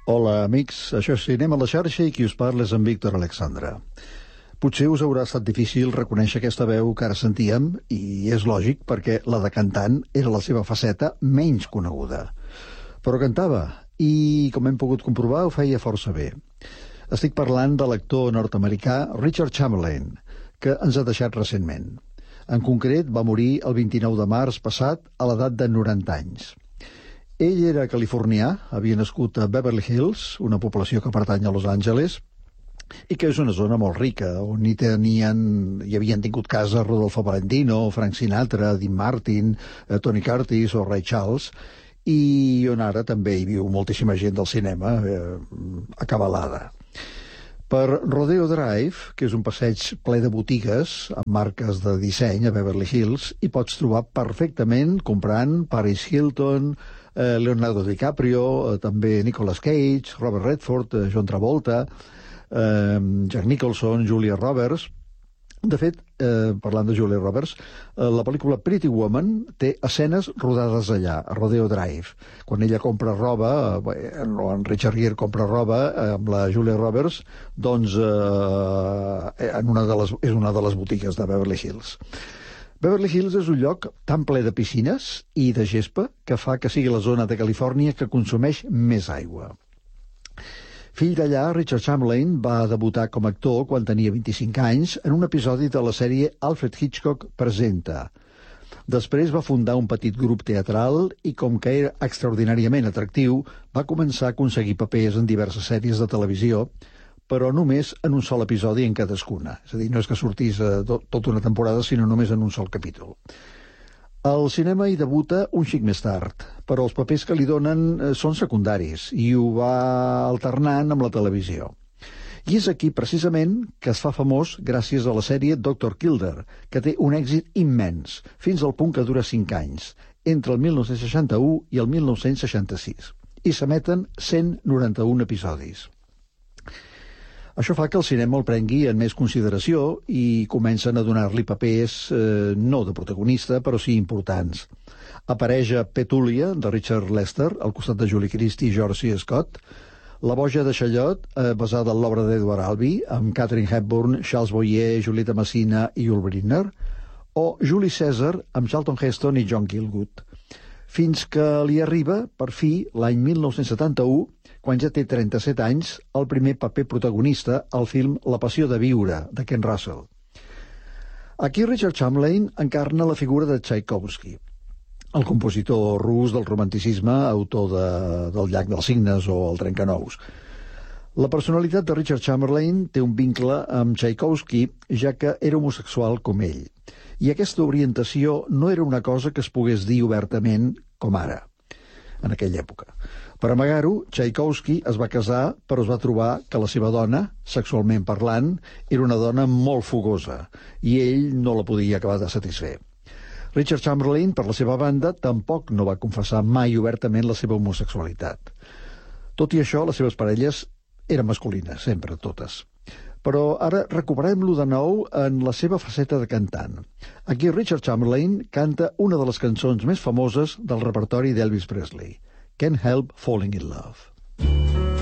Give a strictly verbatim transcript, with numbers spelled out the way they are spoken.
Hola, amics. Això és Cinema a la xarxa i qui us parla és en Víctor Alexandra. Potser us haurà estat difícil reconèixer aquesta veu que ara sentíem, i és lògic perquè la de cantant era la seva faceta menys coneguda. Però cantava, i com hem pogut comprovar ho feia força bé. Estic parlant de l'actor nord-americà Richard Chamberlain, que ens ha deixat recentment. En concret, va morir el vint-i-nou de març passat a l'edat de noranta anys. Ell era californià, havia nascut a Beverly Hills, una població que pertany a Los Angeles, i que és una zona molt rica, on hi tenien, hi havien tingut casa Rodolfo Valentino, Frank Sinatra, Dean Martin, Tony Curtis o Ray Charles, i on ara també hi viu moltíssima gent del cinema, eh, acabalada. Per Rodeo Drive, que és un passeig ple de botigues amb marques de disseny a Beverly Hills, hi pots trobar perfectament comprant Paris Hilton, eh, Leonardo DiCaprio, eh, també Nicolas Cage, Robert Redford, eh, John Travolta, eh, Jack Nicholson, Julia Roberts. De fet, eh, parlant de Julia Roberts, eh, la pel·lícula Pretty Woman té escenes rodades allà, a Rodeo Drive. Quan ella compra roba, eh, en Richard Gere compra roba eh, amb la Julia Roberts, doncs eh, en una de les, és una de les botigues de Beverly Hills. Beverly Hills és un lloc tan ple de piscines i de gespa que fa que sigui la zona de Califòrnia que consumeix més aigua. Fill d'allà, Richard Chamberlain va debutar com a actor quan tenia vint-i-cinc anys en un episodi de la sèrie Alfred Hitchcock Presenta. Després va fundar un petit grup teatral i, com que era extraordinàriament atractiu, va començar a aconseguir papers en diverses sèries de televisió, però només en un sol episodi en cadascuna. És a dir, no és que sortís eh, tota una temporada, sinó només en un sol capítol. Al cinema hi debuta un xic més tard, però els papers que li donen eh, són secundaris i ho va alternant amb la televisió. I és aquí, precisament, que es fa famós gràcies a la sèrie doctor Kildare, que té un èxit immens, fins al punt que dura cinc anys, entre el mil nou-cents seixanta-u i el mil nou-cents seixanta-sis, i s'emeten cent noranta-un episodis. Això fa que el cinema el prengui en més consideració i comencen a donar-li papers eh, no de protagonista, però sí importants. Apareix a Petúlia, de Richard Lester, al costat de Julie Christie i George C. Scott, La boja de Challot, eh, basada en l'obra d'Edward Albee, amb Katharine Hepburn, Charles Boyer, Julieta Massina i Yul Brynner, o Julie Caesar, amb Charlton Heston i John Gielgud. Fins que li arriba, per fi, l'any mil nou-cents setanta-u, quan ja té trenta-set anys, el primer paper protagonista al film La passió de viure, de Ken Russell. Aquí Richard Chamberlain encarna la figura de Tchaikovsky, el compositor rus del romanticisme, autor de, del Llac dels Cignes o el Trencanous. La personalitat de Richard Chamberlain té un vincle amb Tchaikovsky, ja que era homosexual com ell. I aquesta orientació no era una cosa que es pogués dir obertament com ara, en aquella època. Per amagar-ho, Tchaikovsky es va casar, però es va trobar que la seva dona, sexualment parlant, era una dona molt fogosa, i ell no la podia acabar de satisfer. Richard Chamberlain, per la seva banda, tampoc no va confessar mai obertament la seva homosexualitat. Tot i això, les seves parelles eren masculines, sempre, totes. Però ara recuperem-lo de nou en la seva faceta de cantant. Aquí Richard Chamberlain canta una de les cançons més famoses del repertori d'Elvis Presley, Can't Help Falling in Love.